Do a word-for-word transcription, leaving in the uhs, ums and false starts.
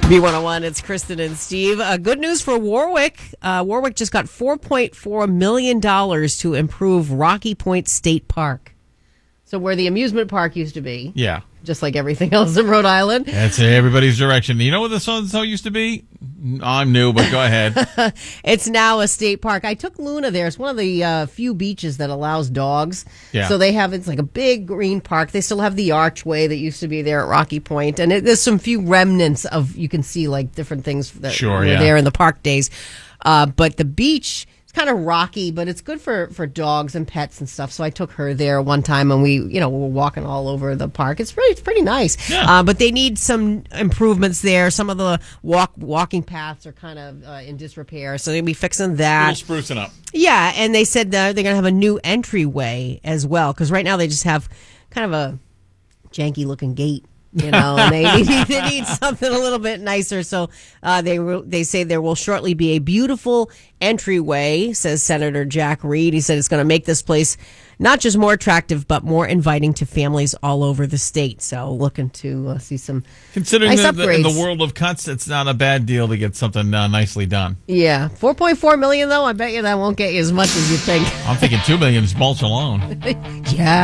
B one oh one, it's Kristen and Steve. Uh, good news for Warwick. Uh, Warwick just got four point four million dollars to improve Rocky Point State Park. So where the amusement park used to be. Yeah. Just like everything else in Rhode Island. That's everybody's direction. You know what the so-and-so used to be? I'm new, but go ahead. It's now a state park. I took Luna there. It's one of the uh, few beaches that allows dogs. Yeah. So they have, it's like a big green park. They still have the archway that used to be there at Rocky Point. And it, there's some few remnants of, you can see like different things that Sure, were yeah. there in the park days. Uh, but the beach, kind of rocky, but it's good for, for dogs and pets and stuff. So I took her there one time, and we, you know, we were walking all over the park. It's pretty, it's pretty nice. Yeah. Uh, but they need some improvements there. Some of the walk walking paths are kind of uh, in disrepair, so they'll be fixing that. Little sprucing up. Yeah, and they said that they're going to have a new entryway as well, because right now they just have kind of a janky looking gate. You know, and they need, they need something a little bit nicer. So uh, they they say there will shortly be a beautiful entryway, says Senator Jack Reed. He said it's going to make this place not just more attractive, but more inviting to families all over the state. So looking to uh, see some Considering nice the, the, in upgrades. the world of cuts, it's not a bad deal to get something uh, nicely done. Yeah, four point four million dollars, though. I bet you that won't get you as much as you think. I'm thinking two million dollars is mulch alone. Yeah.